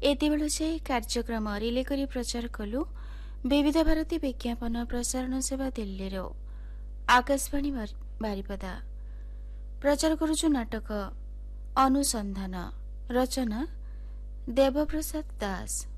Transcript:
ଏତେବେଳୁ ଯାଇ କାର୍ଯ୍ୟକ୍ରମ ରିଲେ କରି ପ୍ରଚାର କଲୁ ବିବିଧ ଭାରତୀ ବିଜ୍ଞାପନ ପ୍ରସାରଣ ସେବା ଦିଲ୍ଲୀରୁ। ଆକାଶବାଣୀ ବାରିପଦା ପ୍ରଚାର କରୁଛୁ ନାଟକ ଅନୁସନ୍ଧାନ। ରଚନା ଦେବପ୍ରସାଦ ଦାସ।